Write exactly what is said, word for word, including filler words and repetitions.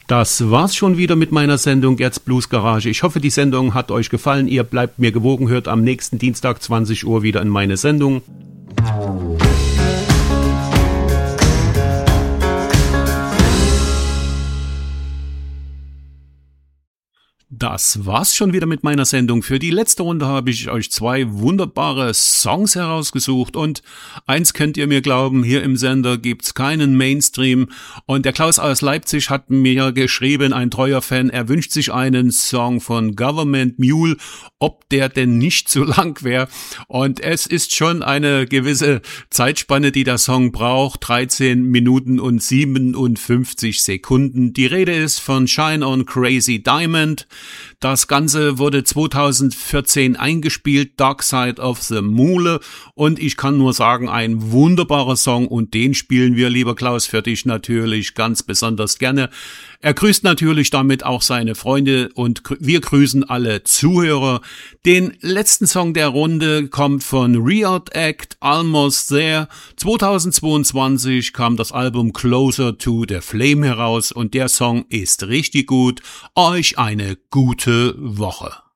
Das war's schon wieder mit meiner Sendung Gerds Blues Garage. Ich hoffe, die Sendung hat euch gefallen. Ihr bleibt mir gewogen, hört am nächsten Dienstag zwanzig Uhr wieder in meine Sendung. Das war's schon wieder mit meiner Sendung. Für die letzte Runde habe ich euch zwei wunderbare Songs herausgesucht und eins könnt ihr mir glauben, hier im Sender gibt's keinen Mainstream und der Klaus aus Leipzig hat mir geschrieben, ein treuer Fan, er wünscht sich einen Song von Government Mule, ob der denn nicht zu lang wäre und es ist schon eine gewisse Zeitspanne, die der Song braucht, dreizehn Minuten und siebenundfünfzig Sekunden. Die Rede ist von Shine on Crazy Diamond. Das Ganze wurde zweitausendvierzehn eingespielt, Dark Side of the Mule, und ich kann nur sagen, ein wunderbarer Song und den spielen wir, lieber Klaus, für dich natürlich ganz besonders gerne. Er grüßt natürlich damit auch seine Freunde und wir grüßen alle Zuhörer. Den letzten Song der Runde kommt von Riot Act, Almost There. zweitausendzweiundzwanzig kam das Album Closer to the Flame heraus und der Song ist richtig gut. Euch eine gute Woche.